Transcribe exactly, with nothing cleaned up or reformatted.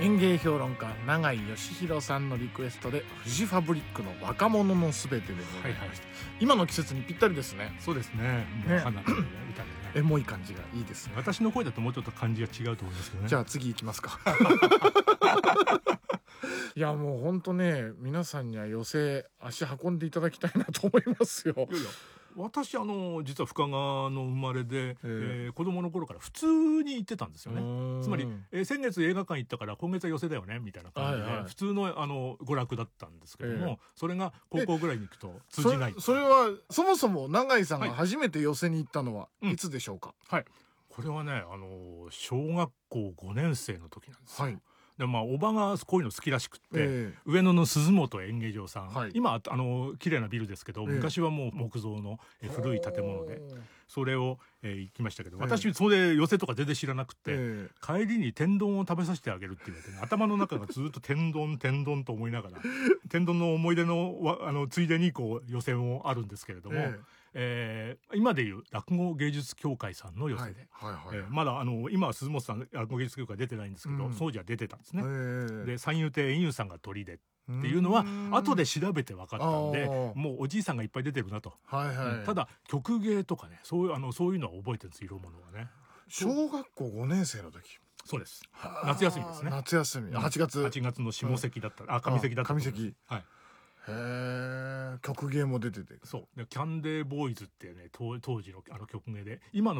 園芸評論家永井義弘さんのリクエストでフジファブリックの若者のすべてでございました、はいはい、今の季節にぴったりですね。 そうですね。もう花の、ね、歌でね、 エモい感じがいいですね。 私の声だともうちょっと感じが違うと思いますけどね。 じゃあ次行きますか。いやもうほんとね、皆さんには寄席足運んでいただきたいなと思いますよ。 いやいや、私あの実は深川の生まれで、えーえー、子供の頃から普通に行ってたんですよね。つまり、えー、先月映画館行ったから今月は寄席だよねみたいな感じで、はいはい、普通のあの娯楽だったんですけども、えー、それが高校ぐらいに行くと通じない。 そ, それはそもそも永井さんが初めて寄席に行ったのはいつでしょうか。 はい、うん、はい、これはね、あの小学校ごねん生の時なんですよ。はい、でまあおばがこういうの好きらしくって、えー、上野の鈴本演芸場さん、はい、今あの綺麗なビルですけど、えー、昔はもう木造の古い建物でそれを、えー、行きましたけど、私それで寄席とか全然知らなくて、えー、帰りに天丼を食べさせてあげるって言われて、ね、頭の中がずっと天丼天丼と思いながら天丼の思い出のあのついでにこう寄席もあるんですけれども、えーえー、今でいう落語芸術協会さんの寄席で、はいはいはい、えー、まだあの今は鈴本さん落語芸術協会出てないんですけど、うん、当時は出てたんですね。で三遊亭円遊さんが鳥でっていうのは後で調べて分かったんで、もうおじいさんがいっぱい出てるなと、はいはい、うん、ただ曲芸とかね、そういうあのそういうのは覚えてるんです、色物はね。 小学校ごねん生の時。 そうです。夏休みですね。 夏休み、はちがつ、 はちがつの下関だった、うん、あ上関だった上関、はい、へえ、曲芸も出てて、 そうでキャンデーボーイズっていうね、当時のあの曲芸で今の